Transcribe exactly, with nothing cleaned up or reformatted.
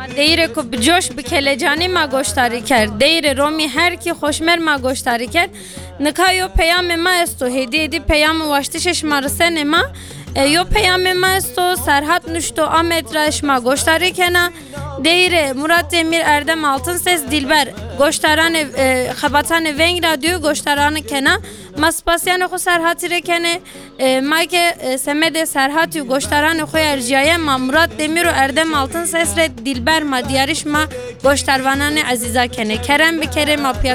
دیره کو بجوش بکلجانی ما گوشتاری کرد دیره رومی هر کی خوشمر ما گوشتاری کرد نکایو پیام ما استو هدی هدی پیام واشتشش مارسن ما یو پیام ما استو سرحد نشتو آمد راش ما گوشتاری کنه دیره مراد demir erdem altın ses dilber گوشتاران خباتان ونگ رادیو گوشتاران کنه مسپاسیان خو سرحتی رکنه ما که سمد سرحتی و گوشتاران خو ارجایه ما مراد demir و erdem altın ses red dilber ما دیارش ما گوشتاروانان عزیزا کنه کرم بکره ما